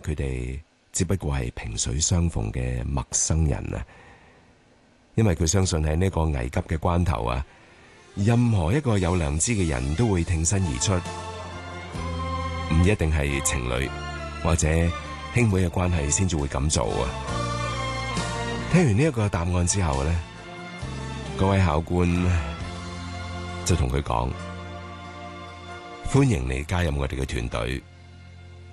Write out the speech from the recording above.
佢哋只不過係萍水相逢嘅陌生人啊。因為佢相信喺呢個危急嘅關頭啊，任何一個有良知嘅人都會挺身而出，唔一定係情侶或者兄妹嘅關係先至會咁做啊。聽完呢一個答案之後呢，嗰位考官就同佢講：歡迎你加入我哋嘅團隊。